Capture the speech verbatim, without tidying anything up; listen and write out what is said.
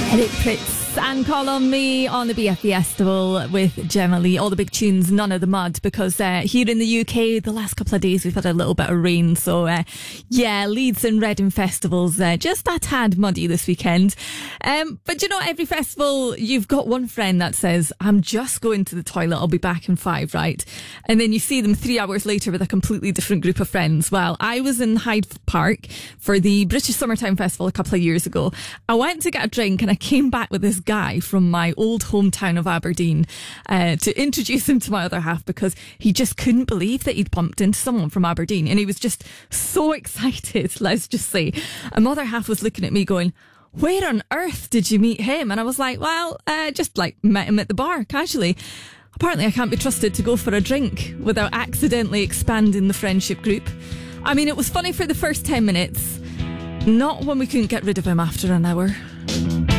Eric Prydz and Call on Me on the B F Festival with Gemma Lee. All the big tunes, none of the mud, because uh, here in the U K, the last couple of days we've had a little bit of rain. So uh, yeah, Leeds and Reading festivals uh, just a tad muddy this weekend. Um, but you know, every festival you've got one friend that says, I'm just going to the toilet, I'll be back in five, right? And then you see them three hours later with a completely different group of friends. Well, I was in Hyde Park for the British Summertime Festival a couple of years ago. I went to get a drink and I came back with this guy from my old hometown of Aberdeen uh, to introduce him to my other half, because he just couldn't believe that he'd bumped into someone from Aberdeen, and he was just so excited, let's just say. And my other half was looking at me going, where on earth did you meet him? And I was like, well, uh, just like met him at the bar casually. Apparently I can't be trusted to go for a drink without accidentally expanding the friendship group. I mean, it was funny for the first ten minutes, not when we couldn't get rid of him after an hour.